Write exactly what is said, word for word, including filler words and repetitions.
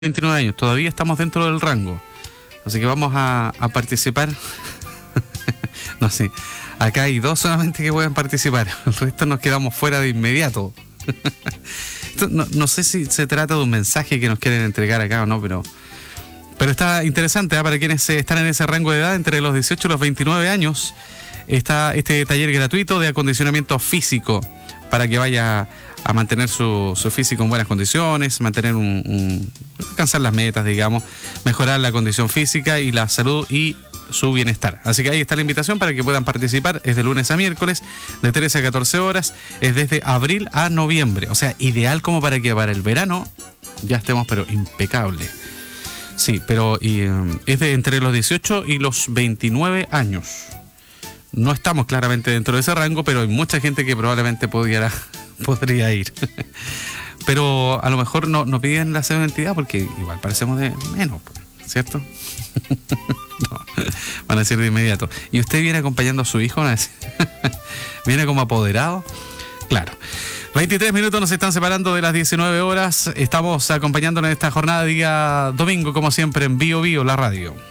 veintinueve años, todavía estamos dentro del rango. Así que vamos a, a participar. No sé, acá hay dos solamente que pueden participar. El resto nos quedamos fuera de inmediato. No, no sé si se trata de un mensaje que nos quieren entregar acá o no, pero pero está interesante, ¿eh? Para quienes están en ese rango de edad, entre los dieciocho y los veintinueve años, está este taller gratuito de acondicionamiento físico para que vaya a mantener su, su físico en buenas condiciones, mantener un, un alcanzar las metas, digamos, mejorar la condición física y la salud y su bienestar. Así que ahí está la invitación para que puedan participar. Es de lunes a miércoles, de trece a catorce horas, es desde abril a noviembre. O sea, ideal como para que para el verano ya estemos, pero impecable. Sí, pero y, um, es de entre los dieciocho y los veintinueve años. No estamos claramente dentro de ese rango, pero hay mucha gente que probablemente pudiera, podría ir. Pero a lo mejor no, no piden la cédula de identidad porque igual parecemos de menos, ¿cierto? No, van a decir de inmediato. ¿Y usted viene acompañando a su hijo? ¿Viene como apoderado? Claro. veintitrés minutos nos están separando de las diecinueve horas. Estamos acompañándonos en esta jornada día domingo, como siempre, en Bio Bio, la radio.